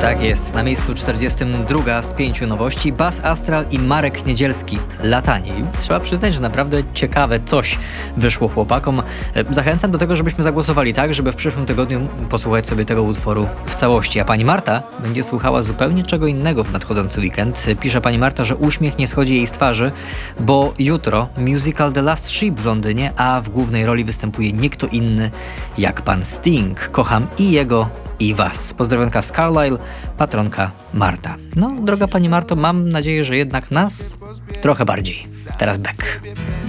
Tak jest, na miejscu 42 z 5 nowości Bas Astral i Marek Niedzielski, Latanie. I trzeba przyznać, że naprawdę ciekawe coś wyszło chłopakom. Zachęcam do tego, żebyśmy zagłosowali tak, żeby w przyszłym tygodniu posłuchać sobie tego utworu w całości. A pani Marta będzie słuchała zupełnie czego innego w nadchodzący weekend. Pisze pani Marta, że uśmiech nie schodzi jej z twarzy, bo jutro musical The Last Ship w Londynie, a w głównej roli występuje nie kto inny jak pan Sting. Kocham i jego, i was. Pozdrowionka z Carlisle, patronka Marta. No, droga pani Marto, mam nadzieję, że jednak nas trochę bardziej. Teraz Beck.